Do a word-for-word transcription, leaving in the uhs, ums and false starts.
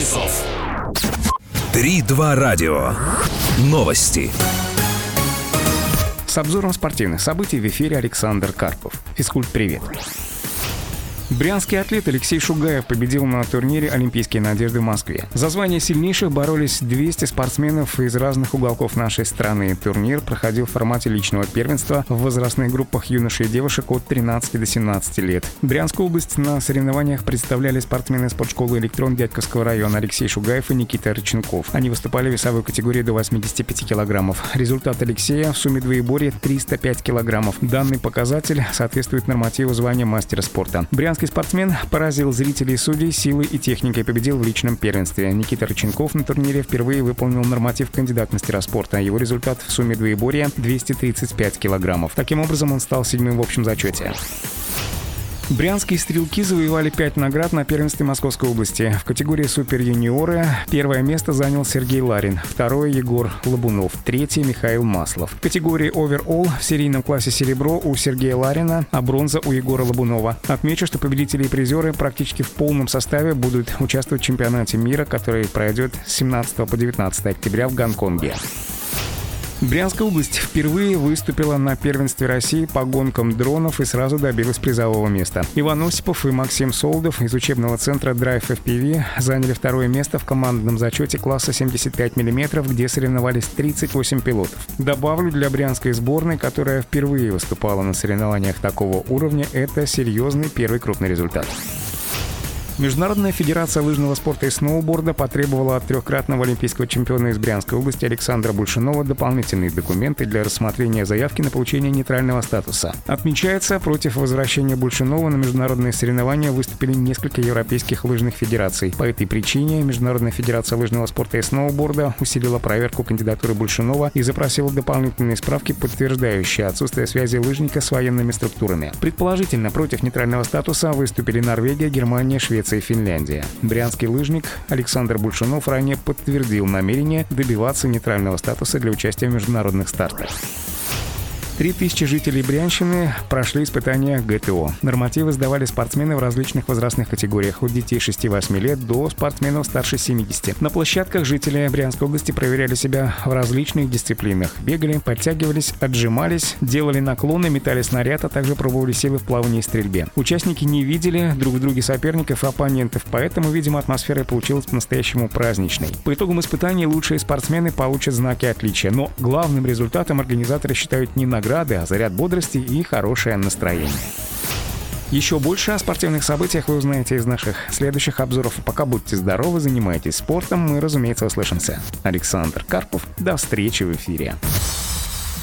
часов. три-два радио. Новости. С обзором спортивных событий в эфире Александр Карпов. Физкульт-привет. Брянский атлет Алексей Шугаев победил на турнире «Олимпийские надежды» в Москве. За звание сильнейших боролись двести спортсменов из разных уголков нашей страны. Турнир проходил в формате личного первенства в возрастных группах юношей и девушек от тринадцати до семнадцати лет. Брянскую область на соревнованиях представляли спортсмены спортшколы «Электрон» Дядьковского района Алексей Шугаев и Никита Рыченков. Они выступали в весовой категории до восьмидесяти пяти килограммов. Результат Алексея в сумме двоеборья триста пять килограммов. Данный показатель соответствует нормативу звания мастера спорта. Брянский спортсмен поразил зрителей и судей силой и техникой и победил в личном первенстве. Никита Рыченков на турнире впервые выполнил норматив кандидат в мастера спорта. Его результат в сумме двоеборья двести тридцать пять килограммов. Таким образом, он стал седьмым в общем зачете. Брянские стрелки завоевали пять наград на первенстве Московской области. В категории супер-юниоры первое место занял Сергей Ларин, второе — Егор Лабунов, третье — Михаил Маслов. В категории оверолл в серийном классе серебро у Сергея Ларина, а бронза у Егора Лабунова. Отмечу, что победители и призеры практически в полном составе будут участвовать в чемпионате мира, который пройдет с семнадцатого по девятнадцатое октября в Гонконге. Брянская область впервые выступила на первенстве России по гонкам дронов и сразу добилась призового места. Иван Осипов и Максим Солдов из учебного центра Drive эф пи ви заняли второе место в командном зачете класса семьдесят пять миллиметров, где соревновались тридцать восемь пилотов. Добавлю, для брянской сборной, которая впервые выступала на соревнованиях такого уровня, это серьезный первый крупный результат. Международная федерация лыжного спорта и сноуборда потребовала от трехкратного олимпийского чемпиона из Брянской области Александра Большунова дополнительные документы для рассмотрения заявки на получение нейтрального статуса. Отмечается, против возвращения Большунова на международные соревнования выступили несколько европейских лыжных федераций. По этой причине Международная федерация лыжного спорта и сноуборда усилила проверку кандидатуры Большунова и запросила дополнительные справки, подтверждающие отсутствие связи лыжника с военными структурами. Предположительно, против нейтрального статуса выступили Норвегия, Германия, Швеция и Финляндия. Брянский лыжник Александр Большунов ранее подтвердил намерение добиваться нейтрального статуса для участия в международных стартах. Три тысячи жителей Брянщины прошли испытания гэ тэ о. Нормативы сдавали спортсмены в различных возрастных категориях от детей шести-восьми лет до спортсменов старше семидесяти. На площадках жители Брянской области проверяли себя в различных дисциплинах. Бегали, подтягивались, отжимались, делали наклоны, метали снаряд, а также пробовали силы в плавании и стрельбе. Участники не видели друг в друге соперников и оппонентов, поэтому, видимо, атмосфера получилась по-настоящему праздничной. По итогам испытаний лучшие спортсмены получат знаки отличия, но главным результатом организаторы считают не награды, а заряд бодрости и хорошее настроение. Еще больше о спортивных событиях вы узнаете из наших следующих обзоров. Пока будьте здоровы, занимайтесь спортом, мы, разумеется, услышимся. Александр Карпов. До встречи в эфире.